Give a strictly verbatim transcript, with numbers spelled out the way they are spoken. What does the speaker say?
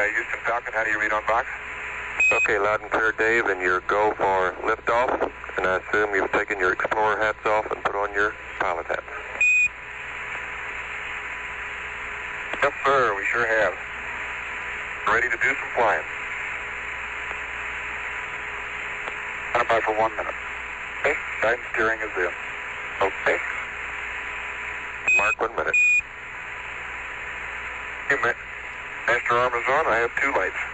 Houston Falcon, how do you read on box? Okay, loud and clear, Dave, and your go for liftoff. And I assume you've taken your Explorer hats off and put on your pilot hats. Yes, sir, we sure have. Ready to do some flying. Stand by for one minute. Okay, guidance steering is in. Okay. Mark one minute. Hey, Mister Armazon, I have two lights.